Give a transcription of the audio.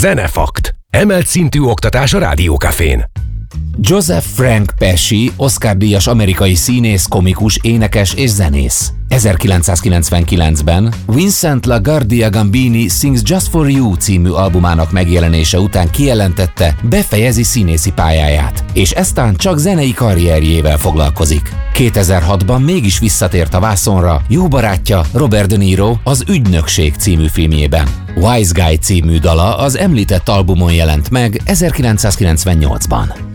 Zenefakt. Emelt szintű oktatás a Rádió Cafén. Joseph Frank Pesci, Oscar-díjas amerikai színész, komikus, énekes és zenész. 1999-ben Vincent LaGuardia Gambini Sings Just For You című albumának megjelenése után kijelentette, befejezi színészi pályáját, és eztán csak zenei karrierjével foglalkozik. 2006-ban mégis visszatért a vászonra jó barátja Robert De Niro az Ügynökség című filmjében. Wise Guy című dala az említett albumon jelent meg 1998-ban.